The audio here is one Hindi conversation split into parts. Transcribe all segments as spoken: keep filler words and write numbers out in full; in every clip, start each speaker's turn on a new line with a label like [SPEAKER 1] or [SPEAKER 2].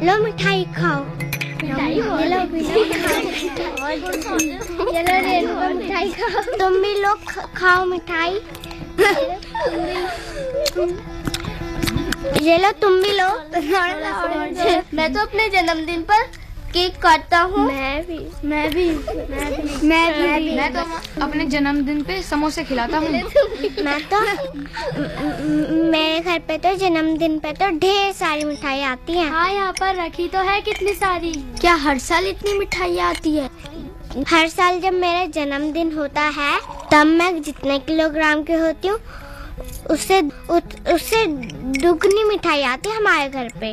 [SPEAKER 1] लो मिठाई खाओ। ये लो मिठाई खाओ। तुम भी लोग खाओ मिठाई। ये लो तुम भी लो।
[SPEAKER 2] मैं तो अपने जन्मदिन पर केक काटता हूँ।
[SPEAKER 1] मैं भी मैं भी मैं भी
[SPEAKER 3] मैं भी मैं तो अपने जन्मदिन पे समोसे खिलाता हूँ।
[SPEAKER 1] मैं तो मेरे घर पे तो जन्मदिन पे तो ढेर सारी मिठाई आती हैं।
[SPEAKER 2] हाँ, यहाँ पर रखी तो है कितनी सारी।
[SPEAKER 1] क्या हर साल इतनी मिठाई आती है? हर साल जब मेरा जन्मदिन होता है तब मैं जितने किलोग्राम की होती हूँ उससे उससे दुगनी मिठाई आती है हमारे घर पे।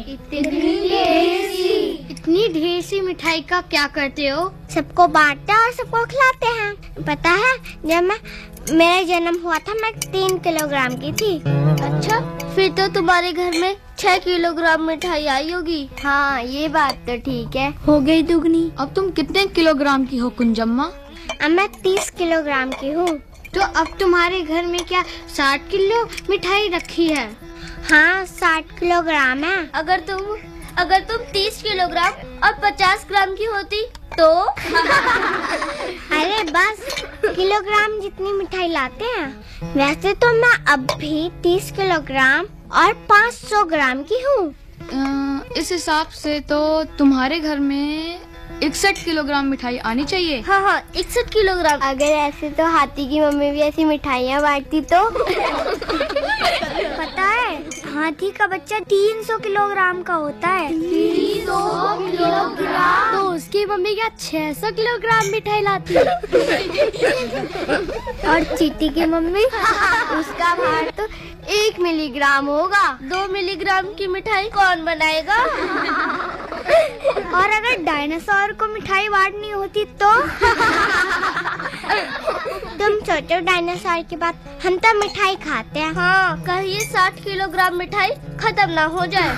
[SPEAKER 2] इतनी ढेर सी मिठाई का क्या करते हो?
[SPEAKER 1] सबको बांटते और सबको खिलाते हैं। पता है जब मैं मेरा जन्म हुआ था मैं तीन किलोग्राम की थी।
[SPEAKER 2] अच्छा, फिर तो तुम्हारे घर में छह किलोग्राम मिठाई आई होगी।
[SPEAKER 1] हाँ, ये बात तो ठीक है।
[SPEAKER 2] हो गई दुगनी।
[SPEAKER 3] अब तुम कितने किलोग्राम की हो कुंजम्मा?
[SPEAKER 1] अब मैं तीस किलोग्राम की हूँ।
[SPEAKER 2] तो अब तुम्हारे घर में क्या साठ किलो मिठाई रखी है?
[SPEAKER 1] हाँ, साठ किलोग्राम है।
[SPEAKER 2] अगर तुम अगर तुम तीस किलोग्राम और पचास ग्राम की होती तो?
[SPEAKER 1] अरे बस किलोग्राम जितनी मिठाई लाते हैं। वैसे तो मैं अब भी तीस किलोग्राम और पाँच सौ ग्राम की हूँ।
[SPEAKER 3] इस हिसाब से तो तुम्हारे घर में इकसठ किलोग्राम मिठाई आनी चाहिए।
[SPEAKER 2] हाँ हाँ, इकसठ किलोग्राम।
[SPEAKER 1] अगर ऐसे तो हाथी की मम्मी भी ऐसी मिठाइयाँ बांटती तो। पता है हाथी का बच्चा तीन सौ किलोग्राम का होता है।
[SPEAKER 2] तीन सौ किलोग्राम? तो उसकी मम्मी क्या छह सौ किलोग्राम मिठाई लाती है?
[SPEAKER 1] और चींटी की मम्मी उसका भार तो एक मिलीग्राम होगा।
[SPEAKER 2] दो मिलीग्राम की मिठाई कौन बनाएगा?
[SPEAKER 1] और अगर डायनासोर को मिठाई बांटनी होती तो? तुम सोचो डायनासोर की बात, हम तो मिठाई खाते हैं।
[SPEAKER 2] हाँ, कहिए साठ किलोग्राम मिठाई खत्म ना हो जाए।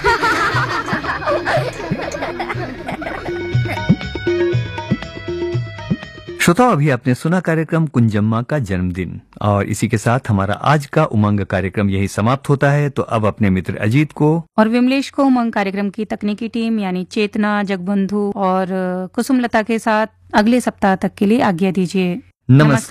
[SPEAKER 4] श्रोताओ, अभी आपने सुना कार्यक्रम कुंजम्मा का जन्मदिन, और इसी के साथ हमारा आज का उमंग कार्यक्रम यही समाप्त होता है। तो अब अपने मित्र अजीत को
[SPEAKER 5] और विमलेश को उमंग कार्यक्रम की तकनीकी टीम यानी चेतना, जगबंधु और कुसुमलता के साथ अगले सप्ताह तक के लिए आज्ञा दीजिए।
[SPEAKER 4] नमस्कार।